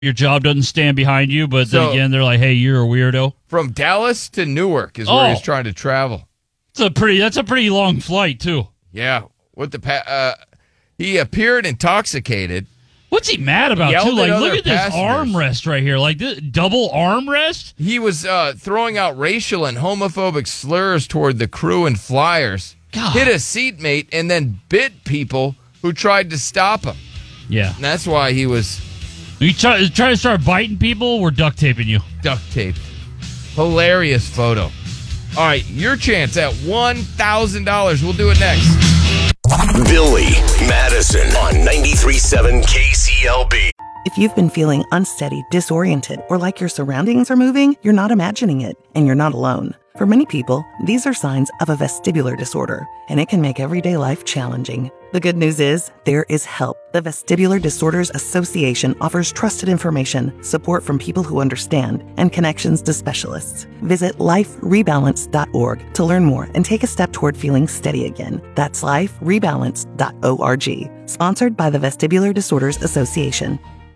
Your job doesn't stand behind you, but then again, they're like, hey, you're a weirdo. From Dallas to Newark is where he's trying to travel. That's a pretty long flight, too. Yeah. He appeared intoxicated. What's he mad about, too? Like, look at this armrest right here. Like, this double armrest? He was throwing out racial and homophobic slurs toward the crew and flyers. God. Hit a seatmate and then bit people who tried to stop him. Yeah. And that's why he was... You try to start biting people, we're duct taping you. Duct taped. Hilarious photo. All right, your chance at $1,000. We'll do it next. Billy Madison on 93.7 KCLB. If you've been feeling unsteady, disoriented, or like your surroundings are moving, you're not imagining it, and you're not alone. For many people, these are signs of a vestibular disorder, and it can make everyday life challenging. The good news is, there is help. The Vestibular Disorders Association offers trusted information, support from people who understand, and connections to specialists. Visit liferebalance.org to learn more and take a step toward feeling steady again. That's liferebalance.org. Sponsored by the Vestibular Disorders Association.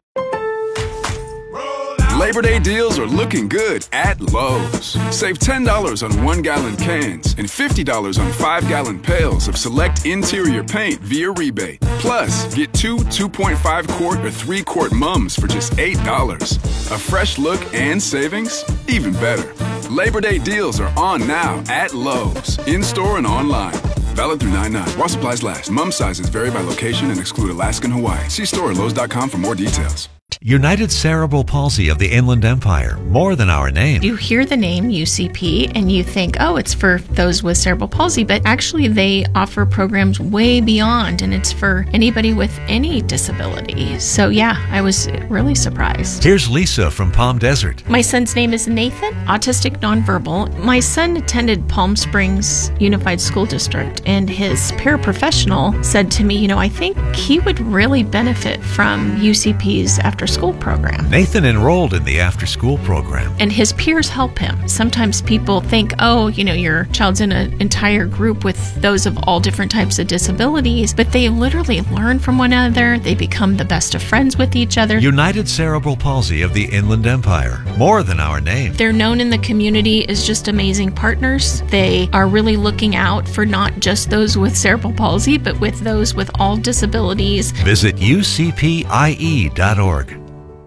Labor Day deals are looking good at Lowe's. Save $10 on 1-gallon cans and $50 on 5-gallon pails of select interior paint via rebate. Plus, get 2 2.5-quart or 3-quart mums for just $8. A fresh look and savings? Even better. Labor Day deals are on now at Lowe's, in-store and online. Valid through 9/9. While supplies last. Mum sizes vary by location and exclude Alaska and Hawaii. See store at Lowe's.com for more details. United Cerebral Palsy of the Inland Empire, more than our name. You hear the name UCP and you think, oh, it's for those with cerebral palsy, but actually they offer programs way beyond, and it's for anybody with any disability. So yeah, I was really surprised. Here's Lisa from Palm Desert. My son's name is Nathan, autistic nonverbal. My son attended Palm Springs Unified School District, and his paraprofessional said to me, I think he would really benefit from UCP's after-school program. Nathan enrolled in the after-school program. And his peers help him. Sometimes people think, your child's in an entire group with those of all different types of disabilities, but they literally learn from one another. They become the best of friends with each other. United Cerebral Palsy of the Inland Empire, more than our name. They're known in the community as just amazing partners. They are really looking out for not just those with cerebral palsy, but with those with all disabilities. Visit ucpie.org.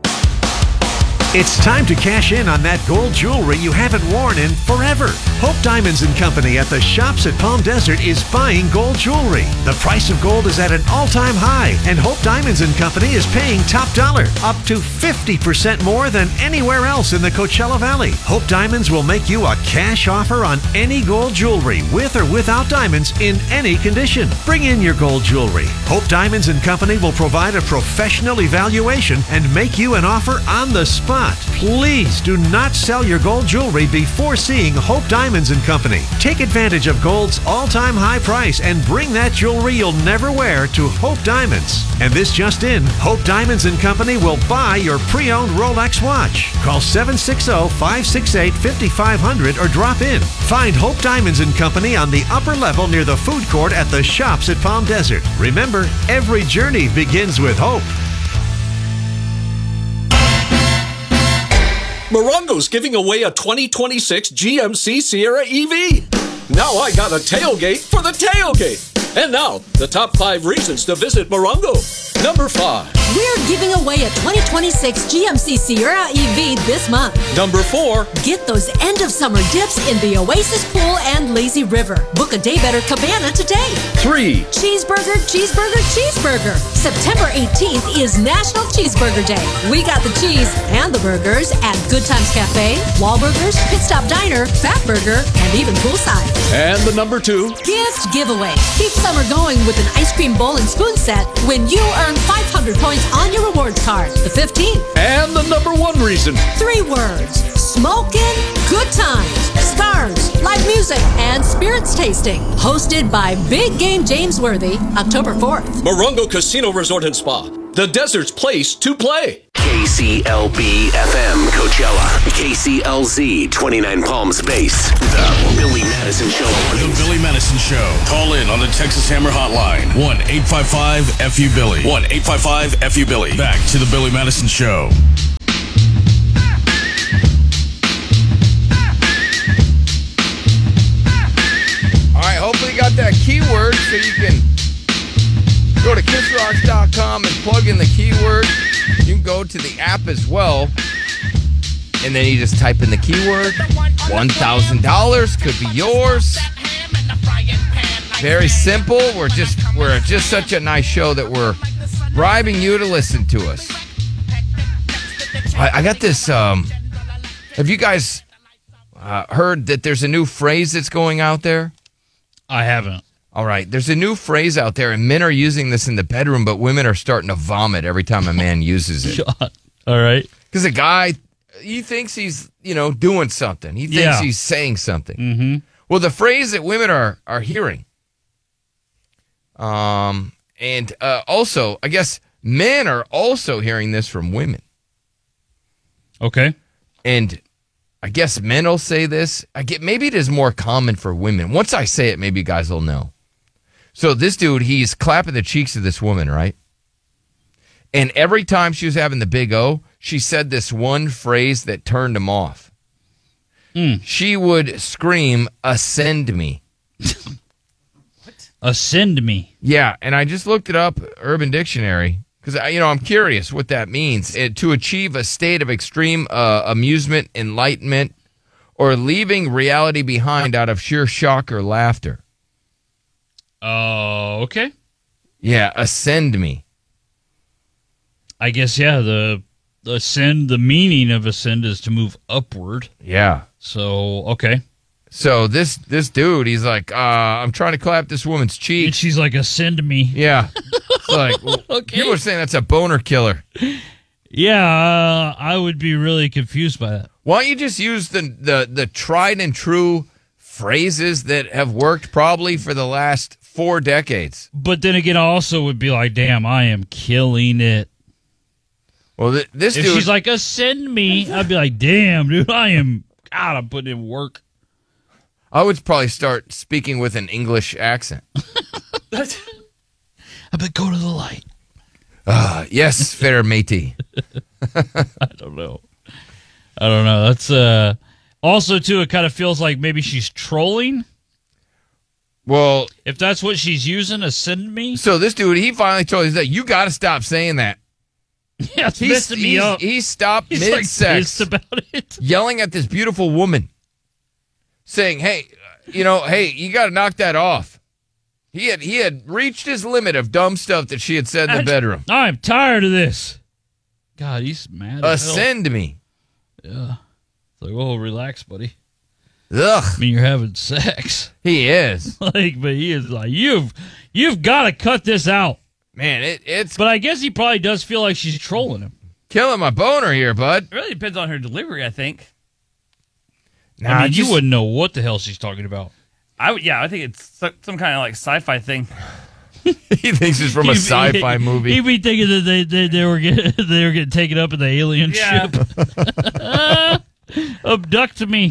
It's time to cash in on that gold jewelry you haven't worn in forever. Hope Diamonds & Company at the Shops at Palm Desert is buying gold jewelry. The price of gold is at an all-time high, and Hope Diamonds & Company is paying top dollar, up to 50% more than anywhere else in the Coachella Valley. Hope Diamonds will make you a cash offer on any gold jewelry, with or without diamonds, in any condition. Bring in your gold jewelry. Hope Diamonds & Company will provide a professional evaluation and make you an offer on the spot. Please do not sell your gold jewelry before seeing Hope Diamonds & Company. Take advantage of gold's all-time high price and bring that jewelry you'll never wear to Hope Diamonds. And this just in, Hope Diamonds & Company will buy your pre-owned Rolex watch. Call 760-568-5500 or drop in. Find Hope Diamonds & Company on the upper level near the food court at the Shops at Palm Desert. Remember, every journey begins with hope. Morongo's giving away a 2026 GMC Sierra EV. Now I got a tailgate for the tailgate. And now, the top 5 reasons to visit Morongo. Number 5. We're giving away a 2026 GMC Sierra EV this month. Number 4. Get those end-of-summer dips in the Oasis Pool and Lazy River. Book a Day-Better Cabana today. 3. Cheeseburger, cheeseburger, cheeseburger. September 18th is National Cheeseburger Day. We got the cheese and the burgers at Good Times Cafe, Wahlburgers, Pit Stop Diner, Fat Burger, and even poolside. And the number 2. Gift giveaway. Keep summer going with an ice cream bowl and spoon set when you earn 500 points on your rewards card. The 15th. And the number 1 reason. 3 words. Smoking, good times, stars, live music, and spirits tasting. Hosted by Big Game James Worthy, October 4th. Morongo Casino Resort and Spa. the desert's place to play. KCLB FM Coachella. KCLZ 29 Palms Base. The Billy Madison Show. The Billy Madison Show. Call in on the Texas Hammer Hotline. 1-855-FU-BILLY. 1-855-FU-BILLY. Back to the Billy Madison Show. All right, hopefully you got that keyword so you can go to kissrocks.com and plug in the keyword. You can go to the app as well. And then you just type in the keyword. $1,000 could be yours. Very simple. We're just such a nice show that we're bribing you to listen to us. I got this. Have you guys heard that there's a new phrase that's going out there? I haven't. All right. There's a new phrase out there, and men are using this in the bedroom, but women are starting to vomit every time a man uses it. All right. Because a guy, he thinks he's, doing something. He thinks he's saying something. Mm-hmm. Well, the phrase that women are hearing, and also, I guess men are also hearing this from women. Okay. And I guess men will say this. Maybe it is more common for women. Once I say it, maybe you guys will know. So this dude, he's clapping the cheeks of this woman, right? And every time she was having the big O, she said this one phrase that turned him off. She would scream, "Ascend me." What? Ascend me? Yeah, and I just looked it up, Urban Dictionary, because I'm curious what that means. To achieve a state of extreme amusement, enlightenment, or leaving reality behind out of sheer shock or laughter. Oh, okay. Yeah, ascend me. I guess, yeah, the ascend, the meaning of ascend is to move upward. Yeah. So, okay. So this dude, he's like, I'm trying to clap this woman's cheek. And she's like, ascend me. Yeah. It's like, okay. People are saying that's a boner killer. Yeah, I would be really confused by that. Why don't you just use the tried and true phrases that have worked probably for the last 4 decades? But then again, I also would be like, damn, I am killing it. Well, this if dude... she's like, ascend me, I'd be like, damn, dude, I'm putting in work. I would probably start speaking with an English accent. I bet go to the light. Yes, fair matey. I don't know. That's also, too, it kind of feels like maybe she's trolling. Well, if that's what she's using, ascend me. So this dude, he finally told us that you got to stop saying that. Yeah, it's messing me up. He stopped mid-sex, like, about it, yelling at this beautiful woman, saying, "Hey, you got to knock that off." He had reached his limit of dumb stuff that she had said in the bedroom. I'm tired of this. God, he's mad. Ascend me. Yeah. It's like, oh, relax, buddy. Ugh. I mean, you're having sex. He is. But he is like, you've got to cut this out. Man, it's... But I guess he probably does feel like she's trolling him. Killing my boner here, bud. It really depends on her delivery, I think. Nah, you wouldn't know what the hell she's talking about. I think it's some kind of like sci-fi thing. He thinks it's from a sci-fi movie. He'd be thinking that they were getting taken up in the alien ship. Abduct me.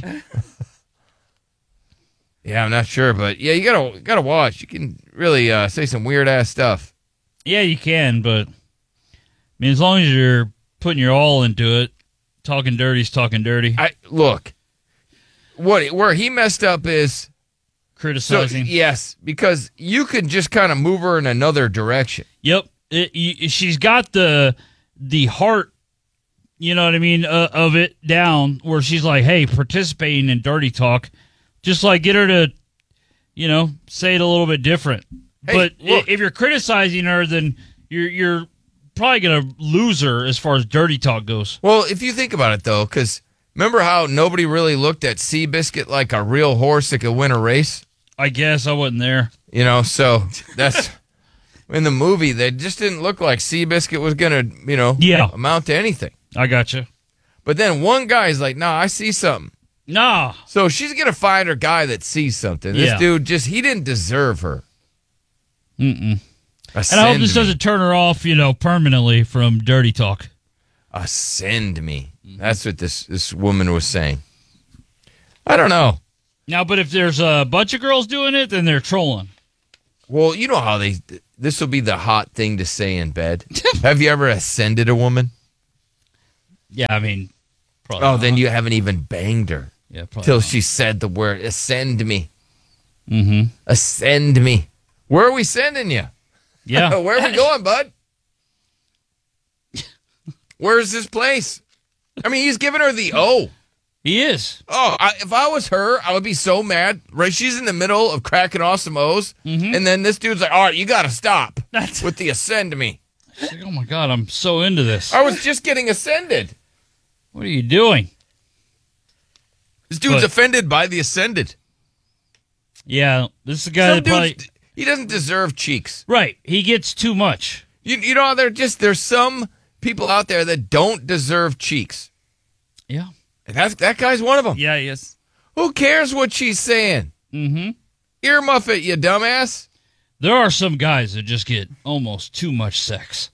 Yeah, I'm not sure, but yeah, you gotta watch. You can really say some weird ass stuff. Yeah, you can, but I mean, as long as you're putting your all into it, talking dirty's talking dirty. Look, where he messed up is criticizing. So, yes, because you can just kind of move her in another direction. Yep, she's got the heart, you know what I mean, of it down. Where she's like, "Hey, participating in dirty talk, just like get her to, say it a little bit different." Hey, but if you're criticizing her, then you're probably gonna lose her as far as dirty talk goes. Well, if you think about it though, because remember how nobody really looked at Seabiscuit like a real horse that could win a race? I guess I wasn't there. So that's in the movie. They just didn't look like Seabiscuit was gonna, amount to anything. I gotcha. But then one guy's like, "Nah, I see something." Nah. So she's gonna find her guy that sees something. This dude he didn't deserve her. Mm-mm. And I hope this doesn't turn her off, permanently from dirty talk. Ascend me. That's what this woman was saying. I don't know. Now, but if there's a bunch of girls doing it, then they're trolling. Well, you know how this will be the hot thing to say in bed. Have you ever ascended a woman? Yeah, I mean, probably. Oh, then you haven't even banged her. Yeah, probably. Till she said the word, ascend me. Mm-hmm. Ascend me. Where are we sending you? Yeah. Where are we going, bud? Where's this place? I mean, he's giving her the O. He is. Oh, if I was her, I would be so mad. Right? She's in the middle of cracking off some O's, and then this dude's like, all right, you got to stop with the ascend me. Like, oh, my God, I'm so into this. I was just getting ascended. What are you doing? This dude's offended by the ascended. Yeah, this is the guy that probably... He doesn't deserve cheeks. Right. He gets too much. You know, there's some people out there that don't deserve cheeks. Yeah. And that guy's one of them. Yeah, he is. Who cares what she's saying? Mm-hmm. Earmuff it, you dumbass. There are some guys that just get almost too much sex.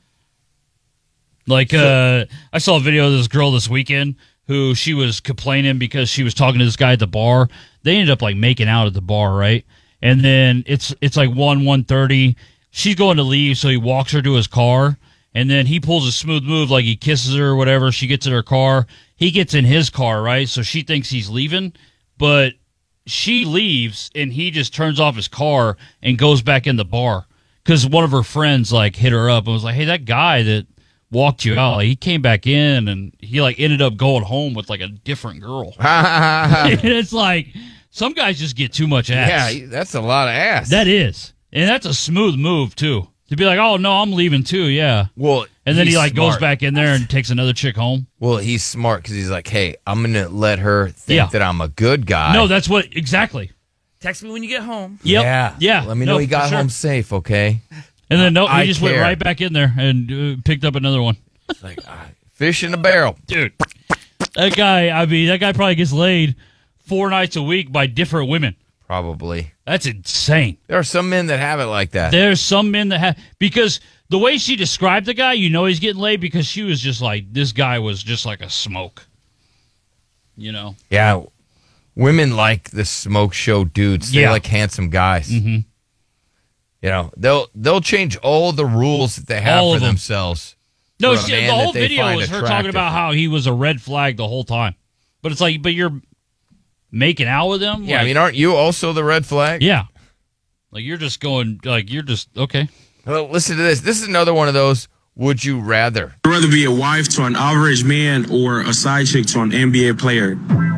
Like, I saw a video of this girl this weekend who she was complaining because she was talking to this guy at the bar. They ended up, like, making out at the bar, right? And then it's like 1:30. She's going to leave, so he walks her to his car. And then he pulls a smooth move, like he kisses her or whatever. She gets in her car. He gets in his car, right? So she thinks he's leaving. But she leaves, and he just turns off his car and goes back in the bar. Because one of her friends, like, hit her up and was like, hey, that guy that walked you out, like, he came back in, and he, like, ended up going home with, like, a different girl. And it's like, some guys just get too much ass. Yeah, that's a lot of ass. That is. And that's a smooth move, too. To be like, oh, no, I'm leaving, too, yeah. Well, and then he, like, smart. goes back in there and takes another chick home. Well, he's smart because he's like, hey, I'm going to let her think that I'm a good guy. No, that's what, exactly. Text me when you get home. Yep. Yeah. Let me know he got home safe, okay? And then, he just went care. right back in there and picked up another one. It's like, fish in a barrel. Dude, that guy probably gets laid 4 nights a week by different women. Probably. That's insane. There are some men that have it like that. There's some men that have, because the way she described the guy, you know he's getting laid because she was just like, this guy was just like a smoke. You know? Yeah. Women like the smoke show dudes. They like handsome guys. Mm-hmm. You know, they'll change all the rules that they have for themselves. No, for a man the whole that they video find was her talking attractive. about how he was a red flag the whole time. But it's like, but you're making out with him? Yeah, like, I mean, aren't you also the red flag? Yeah. Like, you're just going, like, you're just, okay. Well, listen to this. This is another one of those, would you rather? I'd rather be a wife to an average man or a side chick to an NBA player.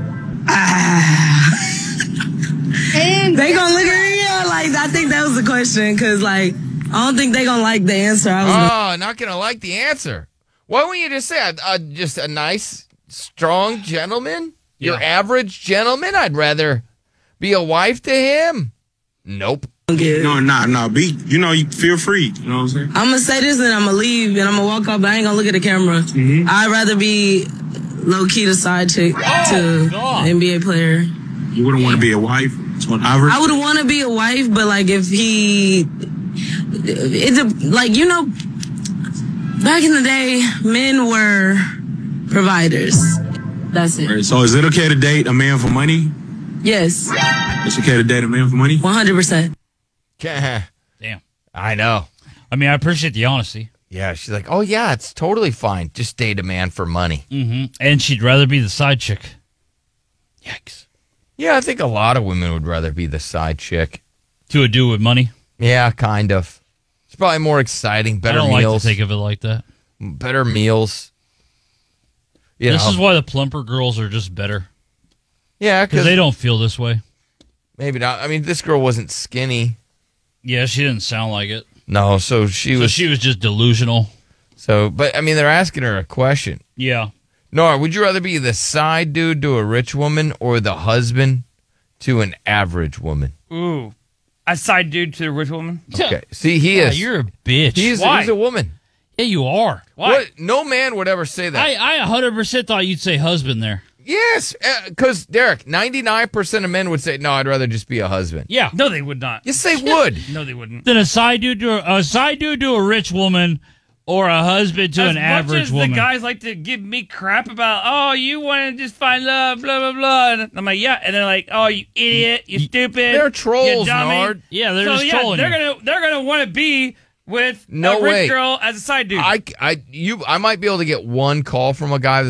And they gonna look at me like, I think that was the question, because, like, I don't think they gonna like the answer. Not gonna like the answer. Why wouldn't you just say just a nice, strong gentleman? Your average gentleman? I'd rather be a wife to him. Nope. No. Be, you feel free. You know what I'm saying? I'm gonna say this and I'm gonna leave and I'm gonna walk up, but I ain't gonna look at the camera. Mm-hmm. I'd rather be low-key the side chick to an NBA player. You wouldn't want to be a wife to an average? I would want to be a wife, but, like, if he... back in the day, men were providers. That's it. Right, so is it okay to date a man for money? Yes. It's okay to date a man for money? 100%. Damn. I know. I mean, I appreciate the honesty. Yeah, she's like, oh, yeah, it's totally fine. Just date a man for money. Mm-hmm. And she'd rather be the side chick. Yikes. Yeah, I think a lot of women would rather be the side chick. To a dude with money? Yeah, kind of. It's probably more exciting, better I don't meals. like to think of it like that. Better meals. This is why the plumper girls are just better. Yeah, because they don't feel this way. Maybe not. I mean, this girl wasn't skinny. Yeah, she didn't sound like it. No, so she was just delusional. So, but I mean, they're asking her a question. Yeah. Nora, would you rather be the side dude to a rich woman or the husband to an average woman? Ooh. A side dude to a rich woman? Okay. See, he is. You're a bitch. He's a woman. Yeah, you are. Why? What? No man would ever say that. I 100% thought you'd say husband there. Yes, because Derek, 99% of men would say, "No, I'd rather just be a husband." Yeah. No, they would not. Yes, they would. No, they wouldn't. Then a side dude to a rich woman, or a husband to an average as woman. The guys like to give me crap about, oh, you want to just find love, blah blah blah. And I'm like, yeah, and they're like, oh, you idiot, you stupid, They're trolls, you dummy. Nard. Yeah, they're just trolling you. They're gonna want to be with No a way. rich girl as a side dude. I might be able to get one call from a guy